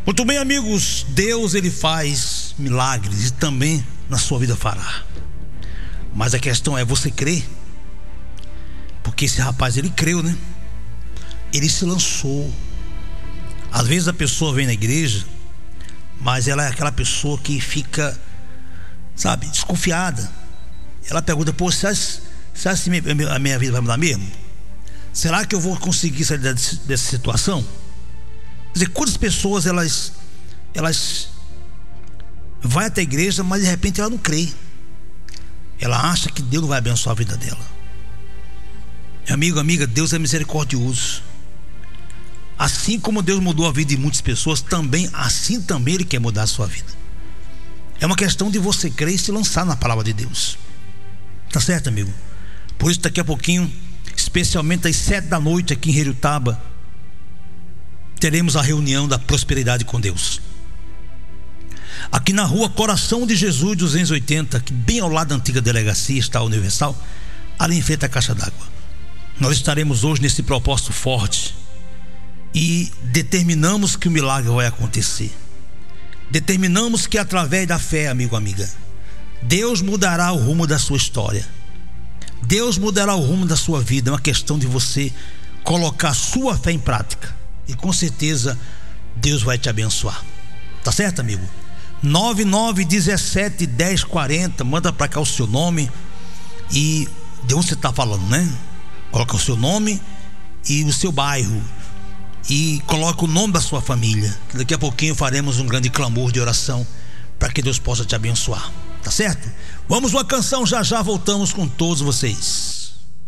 Muito bem, amigos, Deus ele faz milagres e também na sua vida fará. Mas a questão é, você crê? Porque esse rapaz ele creu, né? Ele se lançou. Às vezes a pessoa vem na igreja, mas ela é aquela pessoa que fica, sabe, desconfiada. Ela pergunta: pô, você acha que a minha vida vai mudar mesmo? Será que eu vou conseguir sair dessa situação? Quer dizer, quantas pessoas elas vai até a igreja, mas de repente ela não crê. Ela acha que Deus não vai abençoar a vida dela. Meu amigo, amiga, Deus é misericordioso. Assim como Deus mudou a vida de muitas pessoas, também Ele quer mudar a sua vida. É uma questão de você crer e se lançar na palavra de Deus. Tá certo, amigo? Por isso daqui a pouquinho, especialmente às 7 da noite aqui em Heriotaba, teremos a reunião da prosperidade com Deus. Aqui na rua Coração de Jesus 280, que bem ao lado da antiga delegacia está a Universal, ali em frente à caixa d'água. Nós estaremos hoje nesse propósito forte e determinamos que o milagre vai acontecer. Determinamos que através da fé, amigo, amiga, Deus mudará o rumo da sua história. Deus mudará o rumo da sua vida. É uma questão de você colocar a sua fé em prática e com certeza Deus vai te abençoar. Tá certo, amigo? 99171040, manda para cá o seu nome e de onde você está falando, né? Coloca o seu nome e o seu bairro e coloca o nome da sua família, que daqui a pouquinho faremos um grande clamor de oração para que Deus possa te abençoar. Tá certo? Vamos uma canção, já já voltamos com todos vocês.